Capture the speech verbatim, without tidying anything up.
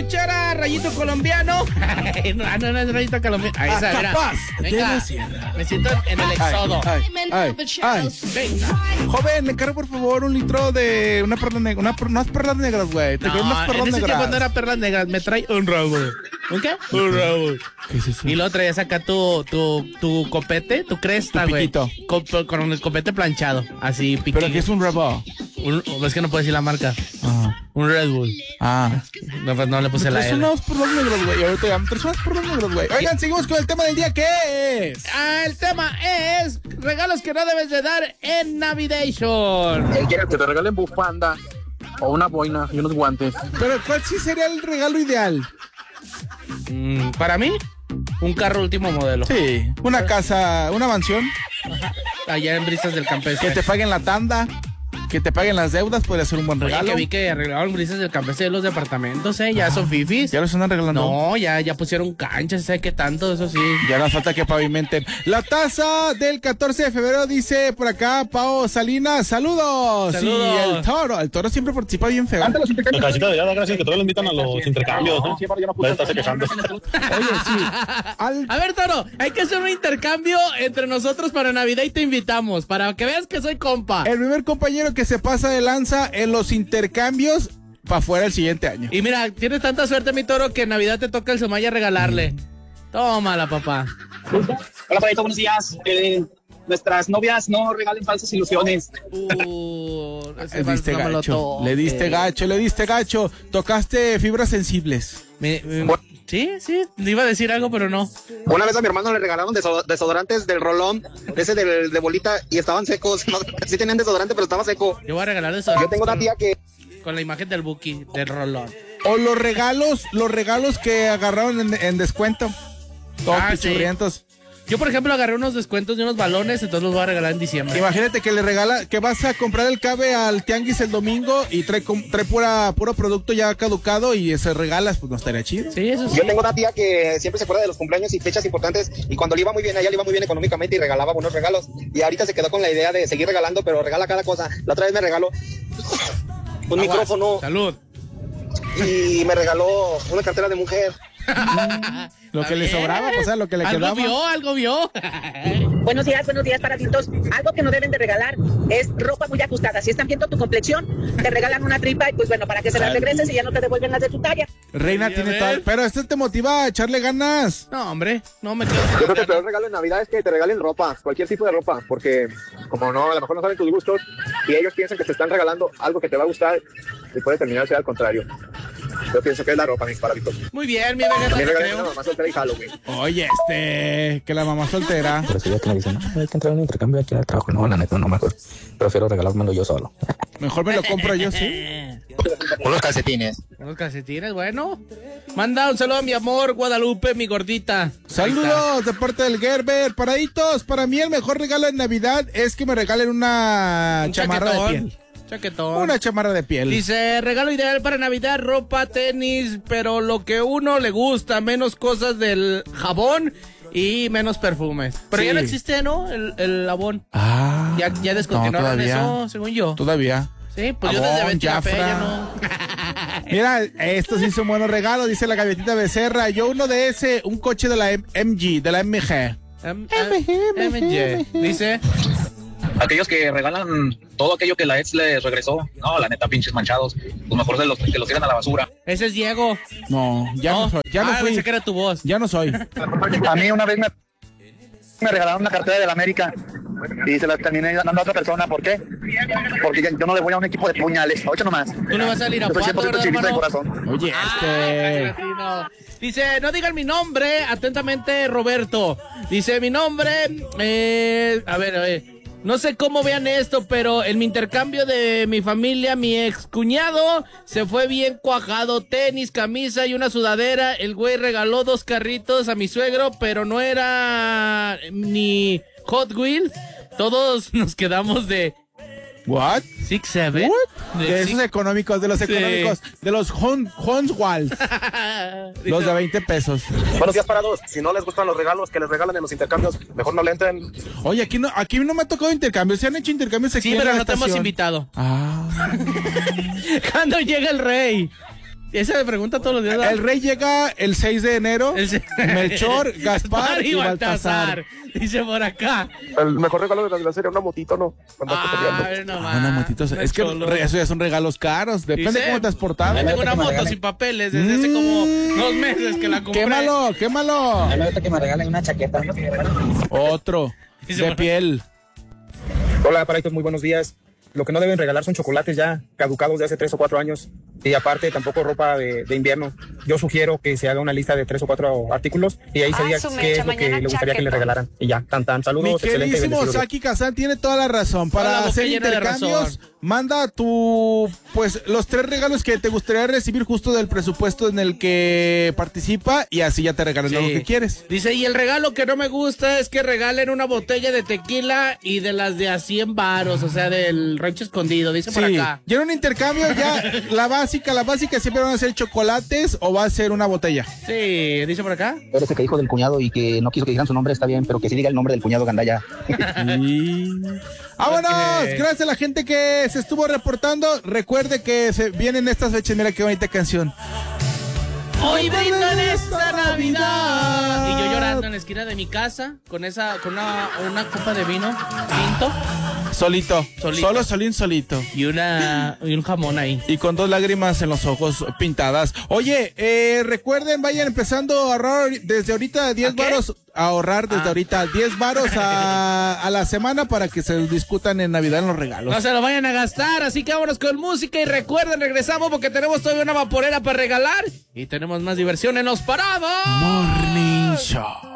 escuchar a Rayito Colombiano. no, no, no es Rayito Colombiano. Ahí está, mira. Venga, me siento en el éxodo. Ay, ay, ay, Venga. Joven, le encargo por favor un litro de una perla negra, una, unas perlas negras, güey. Te quiero No, unas perlas en ese negras. tiempo no era perlas negras, me trae un rabo. ¿Un qué? Un rabo. ¿Qué es eso? Y luego traías acá tu, tu, tu copete, tu cresta, Tu güey. piquito. Con, con el copete planchado, así piquito. Pero que es un rabo. Un, es que no puedo decir la marca. Ah. Un Red Bull. Ah. No, pues no le puse Me la traes L. unos perlas negras, güey. Ahorita ya me traes unas perlas negras, güey. Oigan, seguimos con el tema del día, ¿qué es? Ah, el tema es regalos que no debes de dar en Navidation. Él quiere que te regalen bufanda o una boina y unos guantes. Pero ¿cuál sí sería el regalo ideal? Mm, para mí, un carro último modelo. Sí, una casa, una mansión, Allá en Brisas del Campestre. que te paguen la tanda, que te paguen las deudas, podría ser un buen Oye, regalo. que vi que arreglaron Brisas del Campestre de los departamentos, ¿eh? Ya son fifis. ¿Ya lo están arreglando? No, ya, ya pusieron canchas, ¿sabes qué tanto? Eso sí. Ya nos falta que pavimenten. La taza del catorce de febrero dice por acá Pao Salinas, saludos. Saludos. Y el toro, el toro siempre participa bien feo. Antes los La intercambios. casita de Yada, gracias que todavía lo invitan a los intercambios, ¿no? Siempre ya no Ya estás quejando. Oye, sí. Al- A ver, Toro, hay que hacer un intercambio entre nosotros para Navidad y te invitamos, para que veas que soy compa. el primer compañero que se pasa de lanza en los intercambios para afuera el siguiente año. Y mira, tienes tanta suerte, mi Toro, que en Navidad te toca el Somaya regalarle. Tómala, papá. Hola, Paito, buenos días. Eh, nuestras novias no regalen falsas ilusiones. Uh, ese Le diste no me lo gacho, toque. le diste gacho, le diste gacho. Tocaste fibras sensibles. Me- me- sí, sí, le iba a decir algo, pero no. Una vez a mi hermano le regalaron deso- desodorantes del rolón, ese del, de bolita, y estaban secos. No, sí tenían desodorante, pero estaba seco. Yo voy a regalar eso. Yo tengo una tía que... Con la imagen del Buki, del rolón. O los regalos, los regalos que agarraron en, en descuento. Todos Ah, sí. pichurrientos. Yo, por ejemplo, agarré unos descuentos de unos balones, entonces los voy a regalar en diciembre. Imagínate que le regala, que vas a comprar el cabe al tianguis el domingo y trae, com- trae pura, puro producto ya caducado y se regalas, pues no estaría chido. Sí, eso sí. Yo tengo una tía que siempre se acuerda de los cumpleaños y fechas importantes, y cuando le iba muy bien, a ella le iba muy bien económicamente y regalaba buenos regalos. Y ahorita se quedó con la idea de seguir regalando, pero regala cada cosa. La otra vez me regaló un Aguas. micrófono Salud. y me regaló una cartera de mujer. Lo que le sobraba, o sea, lo que le algo quedaba. vio, algo vio. Buenos días, buenos días, paraditos. Algo que no deben de regalar es ropa muy ajustada. Si están viendo tu complexión, te regalan una tripa y pues bueno, para que se las regreses y ya no te devuelven las de tu talla. Reina Sí, a tiene ver. tal. Pero esto te motiva a echarle ganas. No, hombre, no me quedo Yo creo que el peor regalo en Navidad es que te regalen ropa, cualquier tipo de ropa, porque como no, a lo mejor no saben tus gustos y ellos piensan que te están regalando algo que te va a gustar y puede terminar ser al contrario. Yo pienso que es la ropa, mis paraditos. Muy bien, mi vegeta, También te regalen creo. una mamá soltera y Halloween. Oye, este, que la mamá soltera. Pero si ya que me dicen, no, hay que entrar en un intercambio aquí al trabajo. No, la neta, no, mejor. Prefiero regalármelo yo solo. Mejor me lo compro yo, sí. Unos calcetines. Unos calcetines, bueno. Manda un saludo a mi amor, Guadalupe, mi gordita. Saludos de parte del Gerber. Paraditos, para mí el mejor regalo en Navidad es que me regalen una Un chamarra de chaquetón. piel. Chaquetón. Una chamarra de piel. Dice, regalo ideal para Navidad, ropa, tenis, pero lo que uno le gusta, menos cosas del jabón y menos perfumes. Pero Sí. ya no existe, ¿no? El, el jabón. Ah. Ya, ya descontinuaron todavía. eso, según yo. Todavía. Sí, pues yo Jabón, desde Betty la Fea Jafra. ya no. Mira, estos sí son buenos regalos, dice la gavetita Becerra. Yo uno de ese, un coche de la M G, de la M G. M- M G, M G. Dice, Aquellos que regalan todo aquello que la ex les regresó, no, la neta, pinches manchados, pues mejor de los que los tiran a la basura. ese es Diego. No, ya no, soy. Ya no ah, soy. pensé que era tu voz. Ya no soy. A mí una vez me, me regalaron una cartera de la América y se la terminé dando a otra persona. ¿Por qué? Porque yo, yo no le voy a un equipo de puñales. Ocho nomás. Tú le vas al Yo soy Irapuato, cien por ciento ¿verdad, chivista de hermano? corazón. Oye, Ay, este. latino. Dice, no digan mi nombre, atentamente Roberto. Dice, mi nombre, eh, a ver, a ver, no sé cómo vean esto, pero en mi intercambio de mi familia, mi ex cuñado se fue bien cuajado, tenis, camisa y una sudadera. El güey regaló dos carritos a mi suegro, pero no era ni Hot Wheels. Todos nos quedamos de ¿What? Six Seven. What? De esos económicos, de los económicos, de los Hon- Honswald. Los de veinte pesos. Buenos días, parados. Si no les gustan los regalos que les regalan en los intercambios, mejor no le entren. Oye, aquí no, aquí no me ha tocado intercambios. Se han hecho intercambios aquí Sí, en pero la no te hemos estación. invitado. Ah. ¿Cuándo llega el rey? Esa me pregunta todos los días. El rey llega el seis de enero. El... Melchor, Gaspar y Baltasar. Dice por acá. El mejor regalo de la serie, una motito, ¿no? Ah, no ah, una motito. Es que re, eso ya son regalos caros. Depende de cómo te has portado. Yo tengo una moto sin papeles desde mm. hace como dos meses que la compré. Quémalo, quémalo. A mí me gusta que me regalen una chaqueta. Otro. De piel. Hola, Paraitos, muy buenos días. Lo que no deben regalar son chocolates ya caducados de hace tres o cuatro años. Y aparte, tampoco ropa de, de invierno. Yo sugiero que se haga una lista de tres o cuatro artículos y ahí se diga qué es lo que le gustaría que le regalaran. Y ya, tan tan. Saludos, mi queridísimo Saki Kazan tiene toda la razón. Para hacer intercambios, manda tu, pues, los tres regalos que te gustaría recibir justo del presupuesto en el que participa y así ya te regalan sí. lo que quieres. Dice, y el regalo que no me gusta es que regalen una botella de tequila y de las de a cien varos, o sea, del Rancho Escondido, dice sí. por acá. Y en un intercambio ya la básica, la básica siempre van a ser chocolates o va a ser una botella. Sí, dice por acá. Pero ese que dijo del cuñado y que no quiso que dijeran su nombre está bien, pero que sí diga el nombre del cuñado Gandaya. Sí. ¡Vámonos! Okay. Gracias a la gente que se estuvo reportando. Recuerde que se vienen estas fechas. Mira qué bonita canción. Hoy brindo en esta Navidad. Y yo llorando en la esquina de mi casa con esa, con una, una copa de vino tinto. Solito. Solito. Solo Solín solito. Y una y un jamón ahí. Y con dos lágrimas en los ojos pintadas. Oye, eh, recuerden, vayan empezando a ahorrar desde ahorita diez varos. A ahorrar desde ah. ahorita diez varos a, a la semana para que se discutan en Navidad en los regalos. No se lo vayan a gastar, así que vámonos con música y recuerden, regresamos porque tenemos todavía una vaporera para regalar y tenemos más diversión en Los Parados Morning Show.